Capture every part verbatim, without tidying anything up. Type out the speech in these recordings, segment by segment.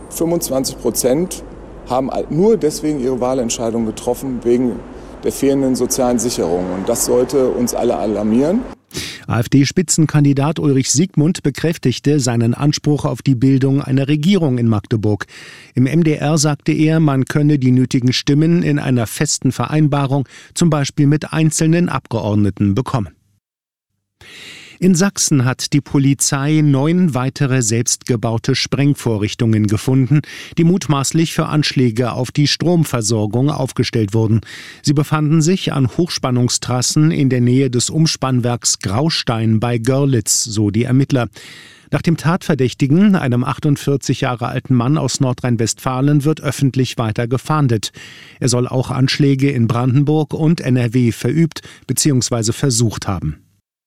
fünfundzwanzig Prozent haben nur deswegen ihre Wahlentscheidung getroffen, wegen der fehlenden sozialen Sicherung. Und das sollte uns alle alarmieren. AfD-Spitzenkandidat Ulrich Siegmund bekräftigte seinen Anspruch auf die Bildung einer Regierung in Magdeburg. Im M D R sagte er, man könne die nötigen Stimmen in einer festen Vereinbarung, zum Beispiel mit einzelnen Abgeordneten, bekommen. In Sachsen hat die Polizei neun weitere selbstgebaute Sprengvorrichtungen gefunden, die mutmaßlich für Anschläge auf die Stromversorgung aufgestellt wurden. Sie befanden sich an Hochspannungstrassen in der Nähe des Umspannwerks Graustein bei Görlitz, so die Ermittler. Nach dem Tatverdächtigen, einem achtundvierzig Jahre alten Mann aus Nordrhein-Westfalen, wird öffentlich weiter gefahndet. Er soll auch Anschläge in Brandenburg und N R W verübt bzw. versucht haben.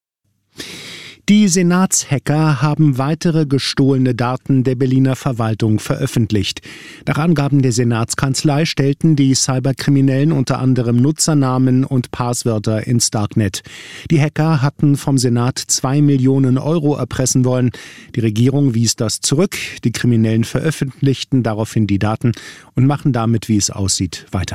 Die Senatshacker haben weitere gestohlene Daten der Berliner Verwaltung veröffentlicht. Nach Angaben der Senatskanzlei stellten die Cyberkriminellen unter anderem Nutzernamen und Passwörter ins Darknet. Die Hacker hatten vom Senat zwei Millionen Euro erpressen wollen. Die Regierung wies das zurück. Die Kriminellen veröffentlichten daraufhin die Daten und machen damit, wie es aussieht, weiter.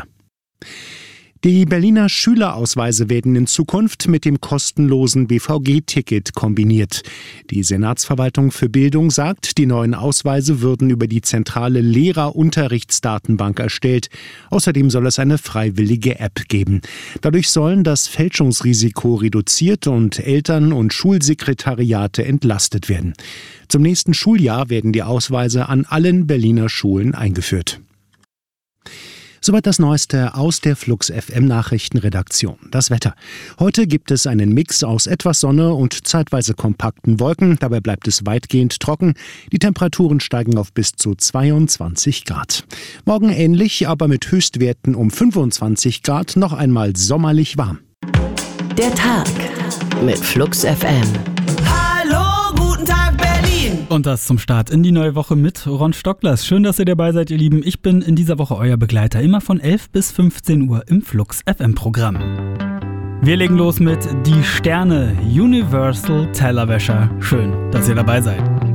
Die Berliner Schülerausweise werden in Zukunft mit dem kostenlosen B V G-Ticket kombiniert. Die Senatsverwaltung für Bildung sagt, die neuen Ausweise würden über die zentrale Lehrerunterrichtsdatenbank erstellt. Außerdem soll es eine freiwillige App geben. Dadurch sollen das Fälschungsrisiko reduziert und Eltern- und Schulsekretariate entlastet werden. Zum nächsten Schuljahr werden die Ausweise an allen Berliner Schulen eingeführt. Soweit das Neueste aus der Flux F M Nachrichtenredaktion. Das Wetter. Heute gibt es einen Mix aus etwas Sonne und zeitweise kompakten Wolken. Dabei bleibt es weitgehend trocken. Die Temperaturen steigen auf bis zu zweiundzwanzig Grad. Morgen ähnlich, aber mit Höchstwerten um fünfundzwanzig Grad noch einmal sommerlich warm. Der Tag mit Flux F M. Und das zum Start in die neue Woche mit Ron Stocklers. Schön, dass ihr dabei seid, ihr Lieben. Ich bin in dieser Woche euer Begleiter, immer von elf bis fünfzehn Uhr im Flux F M-Programm. Wir legen los mit Die Sterne, Universal Tellerwäscher. Schön, dass ihr dabei seid.